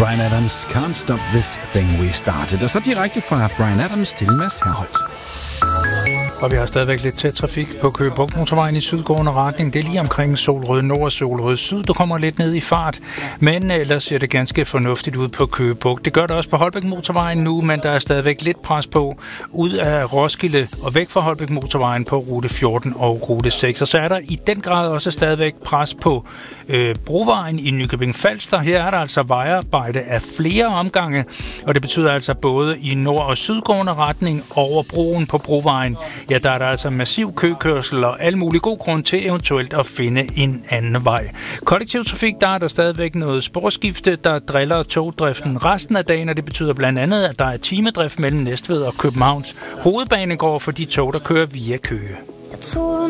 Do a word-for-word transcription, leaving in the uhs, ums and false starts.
Bryan Adams, Can't Stop This Thing We Started. Og så direkte fra Bryan Adams til Mads Herholdt. Og vi har stadigvæk lidt tæt trafik på Køge Bugt motorvejen i sydgående retning. Det er lige omkring Solrød Nord og Solrød Syd. Du kommer lidt ned i fart, men ellers ser det ganske fornuftigt ud på Køge Bugt. Det gør det også på Holbæk motorvejen nu, men der er stadigvæk lidt pres på ud af Roskilde og væk fra Holbæk motorvejen på rute fjorten og rute seks. Og så er der i den grad også stadigvæk pres på øh, Brovejen i Nykøbing Falster. Her er der altså vejarbejde af flere omgange, og det betyder altså både i nord- og sydgående retning over broen på Brovejen. Ja, der er der altså massiv køkørsel og alle mulige god grund til eventuelt at finde en anden vej. Kollektiv trafik, der er der stadigvæk noget sporskifte, der driller togdriften resten af dagen, og det betyder blandt andet, at der er timedrift mellem Næstved og Københavns hovedbanegård for de tog, der kører via Køge. Jeg tog